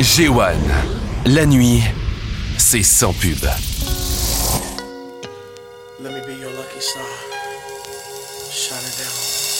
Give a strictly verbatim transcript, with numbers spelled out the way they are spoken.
G un, la nuit, c'est sans pub. Let me be your lucky star. Shine it down.